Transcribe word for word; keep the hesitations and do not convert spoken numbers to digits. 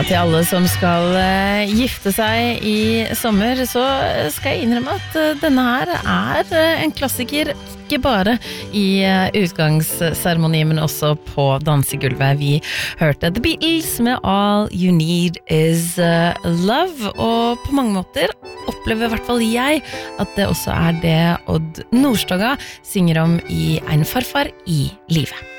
til alle som skal uh, gifte seg i sommer, så skal jeg innrømme at uh, denne her er uh, en klassiker, ikke bare i uh, utgangsseremonien, men også på dansegulvet. Vi hørte The Beatles med All You Need Is uh, Love, og på mange måter opplever i hvert fall jeg at det også er det Odd Nordstoga synger om i En farfar i livet.